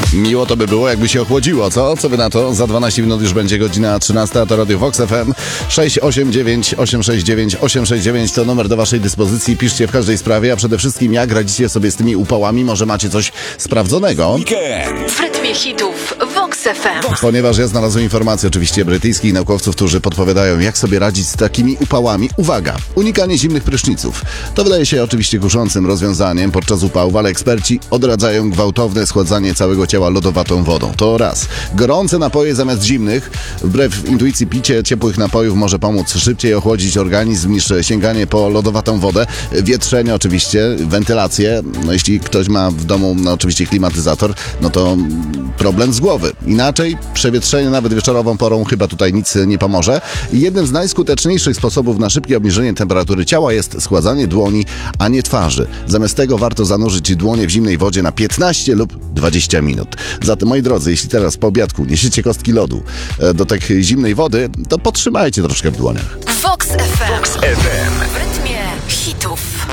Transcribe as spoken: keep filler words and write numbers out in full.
Miło to by było, jakby się ochłodziło, co? Co wy na to? Za dwanaście minut już będzie godzina trzynasta, to Radio Vox F M. sześć osiem dziewięć osiem sześć dziewięć osiem sześć dziewięć to numer do waszej dyspozycji. Piszcie w każdej sprawie, a przede wszystkim jak radzicie sobie z tymi upałami. Może macie coś sprawdzonego? W rytmie hitów Vox F M. Ponieważ ja znalazłem informacje oczywiście brytyjskich naukowców, którzy podpowiadają, jak sobie radzić z takimi upałami. Uwaga! Unikanie zimnych pryszniców. To wydaje się oczywiście kuszącym rozwiązaniem podczas upałów, ale eksperci odradzają gwałtowne schładzanie całego ciała lodowatą wodą. To raz. Gorące napoje zamiast zimnych. Wbrew intuicji picie ciepłych napojów może pomóc szybciej ochłodzić organizm niż sięganie po lodowatą wodę. Wietrzenie oczywiście, wentylację. No jeśli ktoś ma w domu no oczywiście klimatyzator, no to problem z głowy. Inaczej przewietrzenie nawet wieczorową porą chyba tutaj nic nie pomoże. I jednym z najskuteczniejszych sposobów na szybkie obniżenie temperatury ciała jest schładzanie dłoni, a nie twarzy. Zamiast tego warto zanurzyć dłonie w zimnej wodzie na piętnaście lub dwadzieścia minut. Zatem, moi drodzy, jeśli teraz po obiadku niesiecie kostki lodu do takiej zimnej wody, to podtrzymajcie troszkę w dłoniach. Vox F M. W rytmie hitów.